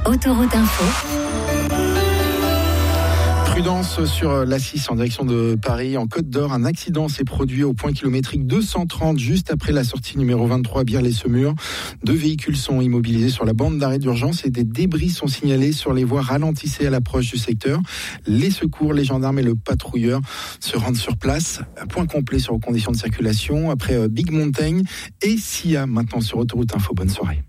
Autoroute Info. Prudence sur l'A6 en direction de Paris, en Côte d'Or. Un accident s'est produit au point kilométrique 230, juste après la sortie numéro 23 Birles-les-Semurs. 2 véhicules sont immobilisés sur la bande d'arrêt d'urgence et des débris sont signalés sur les voies. Ralentissez à l'approche du secteur. Les secours, les gendarmes et le patrouilleur se rendent sur place. Point complet sur les conditions de circulation après Big Mountain et SIA maintenant sur Autoroute Info. Bonne soirée.